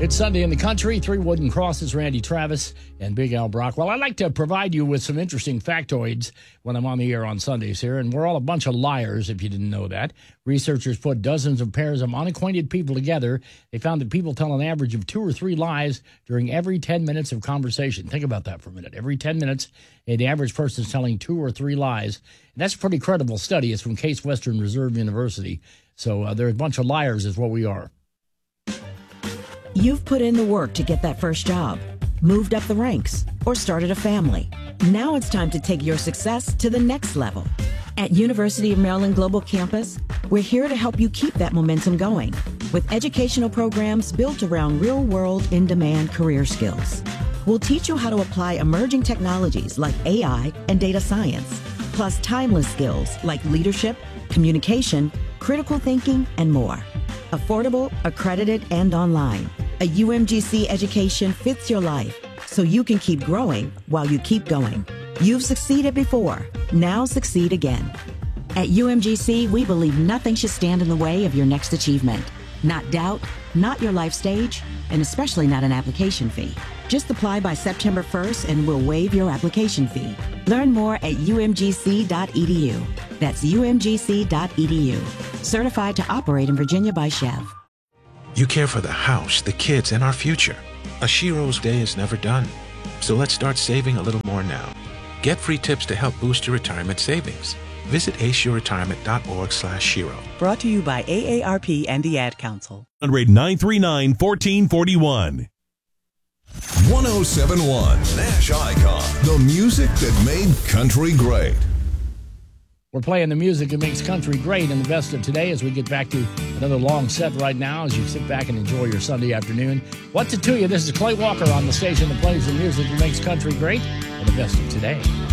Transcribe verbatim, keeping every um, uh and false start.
It's Sunday in the country. Three Wooden Crosses, Randy Travis and Big Al Brock. Well, I like to provide you with some interesting factoids when I'm on the air on Sundays here, and we're all a bunch of liars, if you didn't know that. Researchers put dozens of pairs of unacquainted people together. They found that people tell an average of two or three lies during every ten minutes of conversation. Think about that for a minute. Every ten minutes, the average person is telling two or three lies. And that's a pretty credible study. It's from Case Western Reserve University. So uh, they're a bunch of liars is what we are. You've put in the work to get that first job, moved up the ranks, or started a family. Now it's time to take your success to the next level. At University of Maryland Global Campus, we're here to help you keep that momentum going with educational programs built around real-world, in-demand career skills. We'll teach you how to apply emerging technologies like A I and data science, plus timeless skills like leadership, communication, critical thinking, and more. Affordable, accredited, and online. A U M G C education fits your life, so you can keep growing while you keep going. You've succeeded before. Now succeed again. At U M G C, we believe nothing should stand in the way of your next achievement. Not doubt, not your life stage, and especially not an application fee. Just apply by September first and we'll waive your application fee. Learn more at U M G C dot E D U. That's U M G C dot E D U. Certified to operate in Virginia by Chev. You care for the house, the kids, and our future. A Shiro's day is never done. So let's start saving a little more now. Get free tips to help boost your retirement savings. Visit ace your retirement dot org slash Shiro. Brought to you by A A R P and the Ad Council. Rate nine three nine, one four four one. one oh seven point one Nash Icon. The music that made country great. We're playing the music that makes country great in the best of today as we get back to another long set right now as you sit back and enjoy your Sunday afternoon. What's it to you? This is Clay Walker on the station that plays the music that makes country great in the best of today.